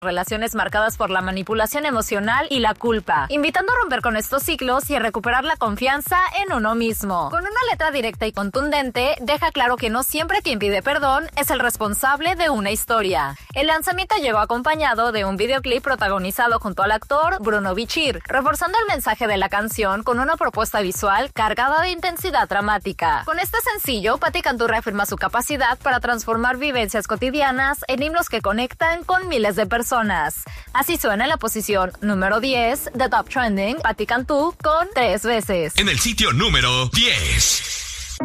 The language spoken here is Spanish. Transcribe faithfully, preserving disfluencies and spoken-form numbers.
relaciones marcadas por la manipulación emocional y la culpa, invitando a romper con estos ciclos y a recuperar la confianza en uno mismo. Con una letra directa y contundente, deja claro que no siempre quien pide perdón es el responsable de una historia. El lanzamiento llegó acompañado de un videoclip protagonizado junto al actor Bruno Bichir, reforzando el mensaje de la canción con una propuesta visual cargada de intensidad dramática. Con este sencillo, Patti Cantú reafirma su capacidad para transformar vivencias cotidianas en himnos que conectan con miles de personas. Así suena en la posición número diez de Top Trending, Patti Cantú con Tres Veces. En el sitio número diez.